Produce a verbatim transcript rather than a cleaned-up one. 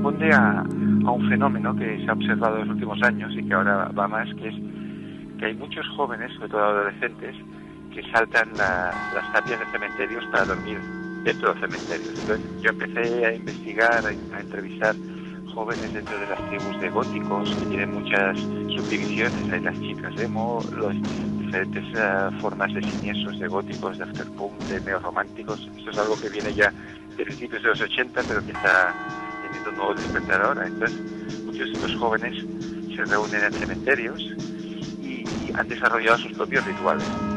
responde a, a un fenómeno que se ha observado en los últimos años y que ahora va más, que es que hay muchos jóvenes, sobre todo adolescentes, que saltan la, las tapias de cementerios para dormir dentro de los cementerios. Entonces yo empecé a investigar, a, a entrevistar jóvenes dentro de las tribus de góticos, que tienen muchas subdivisiones. Hay las chicas emo, los diferentes uh, formas de siniestros, de góticos, de afterpunk, de neorrománticos. Esto es algo que viene ya de principios de los ochenta, pero que está teniendo un nuevo despertar ahora. Entonces muchos de estos jóvenes se reúnen en cementerios y han desarrollado sus propios rituales.